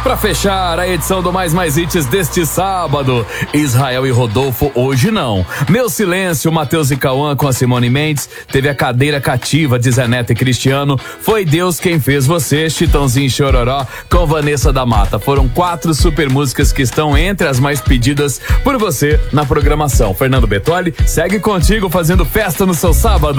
Pra fechar a edição do Mais Hits deste sábado, Israel e Rodolfo, hoje não. Meu Silêncio, Matheus e Cauã com a Simone Mendes. Teve a Cadeira Cativa de Zé Neto e Cristiano. Foi Deus Quem Fez Você, Chitãozinho e Chororó com Vanessa da Mata. Foram 4 super músicas que estão entre as mais pedidas por você na programação. Fernando Bertolli segue contigo fazendo festa no seu sábado.